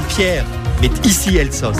Pierre mit Ici Elsass.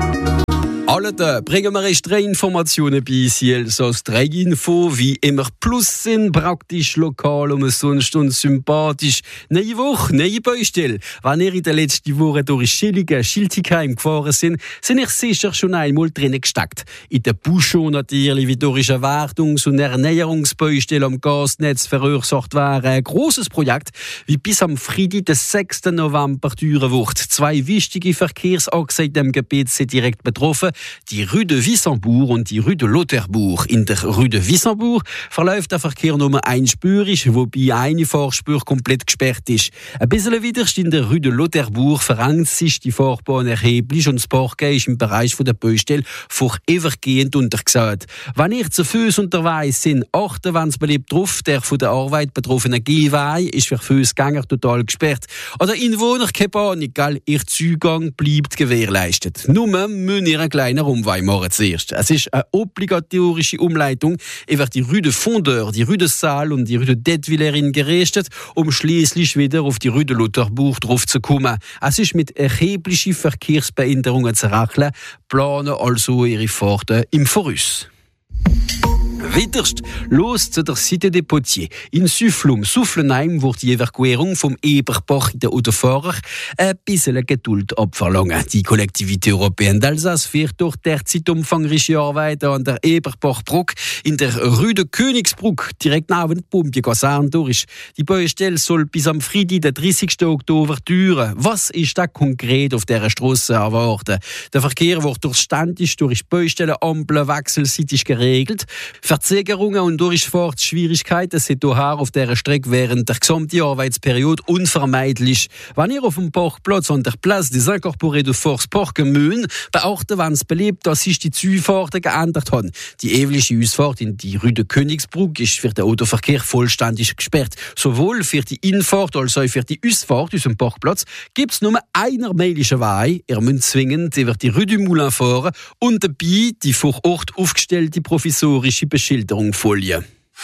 Alle da bringen wir euch 3 Informationen bei Ici Elsass. 3 Info, wie immer plus sind, praktisch, lokal, umsonst und sympathisch. Neue Woche, neue Baustelle. Wenn ihr in den letzten Wochen durch Schiltigheim gefahren sind ihr sicher schon einmal drinnen gesteckt. In der Buschon natürlich, wie durch eine Wartungs- und Ernährungsbaustelle am Gasnetz verursacht wäre. Ein grosses Projekt, wie bis am Freitag, den 6. November, dauern wird. 2 wichtige Verkehrsachsen in dem Gebiet sind direkt betroffen. Die Rue de Wissembourg und die Rue de Lauterbourg. In der Rue de Wissembourg verläuft der Verkehr nur einspurig, wobei eine Fahrspur komplett gesperrt ist. Ein bisschen widerst in der Rue de Lauterbourg verengt sich die Fahrbahn erheblich und das Parkgehen ist im Bereich der Baustelle vorübergehend untergesagt. Wenn ihr zu Fuß unterwegs sind, achten, wenn es beliebt drauf, der von der Arbeit betroffene Gehweg ist für Fußgänger total gesperrt. Oder Inwohner, keine Panik, gell? Ihr Zugang bleibt gewährleistet. Nur müssen ihr einen kleinen Umweg machen zuerst. Es ist eine obligatorische Umleitung über die Rue de Fondeur, die Rue de Salle und die Rue de Detwillerin gerichtet, um schließlich wieder auf die Rue de Lauterbourg drauf zu kommen. Es ist mit erheblichen Verkehrsbehinderungen zu rechnen, planen also ihre Fahrten im Voraus. Weiterst los zu der Cité des Potiers. In Suflenheim wird die Evakuierung vom Eberbach in der Autofahrer ein bisschen Geduld abverlangen. Die Kollektivität Européenne d'Alsace führt durch derzeit umfangreiche Arbeiten an der Eberbachbrücke in der Rue de Königsbrück, direkt neben der Pumpienkaserne durch. Die Baustelle soll bis am Freitag, den 30. Oktober, dauern. Was ist da konkret auf dieser Strasse erwarten? Der Verkehr wird ständig durch Baustellenampeln wechselseitig geregelt. Verzögerungen und Durchfahrtsschwierigkeiten sind daher auf dieser Strecke während der gesamten Arbeitsperiode unvermeidlich. Wenn ihr auf dem Parkplatz an der Place des Incorporés de Force parken müsst, beachten, wenn es beliebt, dass sich die Zufahrten geändert haben. Die ewige Ausfahrt in die Rue de Königsbrück ist für den Autoverkehr vollständig gesperrt. Sowohl für die Infahrt als auch für die Ausfahrt aus dem Parkplatz gibt es nur einen mählichen Weg. Ihr müsst zwingend über die Rue du Moulin fahren und dabei die vor Ort aufgestellte provisorische Beschilderungsfolie.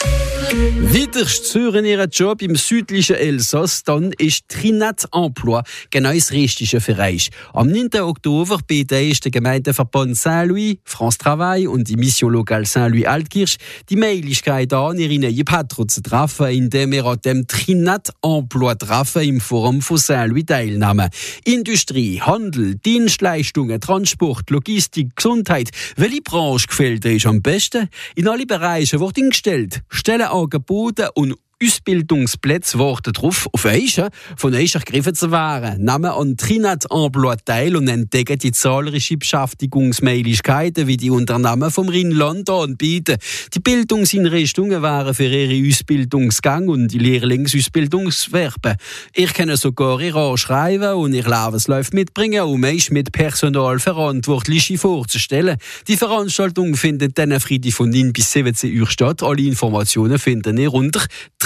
Weiterst zu ihren Job im südlichen Elsass, dann ist Trinat Emploi genau das Richtige für euch. Am 9. Oktober bietet der Gemeindeverband Saint-Louis, France Travail und die Mission Locale Saint-Louis-Altkirch die Möglichkeit an, ihre neue Patron zu treffen, indem ihr an dem Trinat Emploi treffen im Forum von Saint-Louis teilnehmen. Industrie, Handel, Dienstleistungen, Transport, Logistik, Gesundheit. Welche Branche gefällt euch am besten? In alle Bereiche wird eingestellt. Stellenangebote und Ausbildungsplätze warten darauf, auf euch von euch ergriffen zu werden. Nehmen an Trinat Emploi teil und entdecken die zahlreichen Beschäftigungsmöglichkeiten, wie die Unternehmen vom Rheinland anbieten. Die Bildungseinrichtungen wären für ihre Ausbildungsgang und die Lehrlingsausbildungswerbe. Ihr könnt sogar ihr anschreiben und ihr Lebenslauf mitbringen, um euch mit Personalverantwortlichen vorzustellen. Die Veranstaltung findet dann Freitag von 9 bis 17 Uhr statt. Alle Informationen findet ihr unter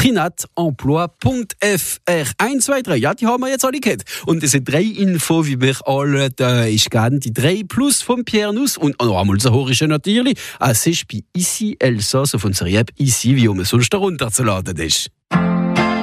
trinatemploi.fr. 1, 2, 3. Ja, die haben wir jetzt alle gehört. Und das sind 3 Infos, wie wir alle da ich kann. Die 3 plus von Pierre Nuss und noch einmal so horische natürlich. Es ist bei Ici Elsass auf unserer App Ici, wie sonst darunter zu laden ist.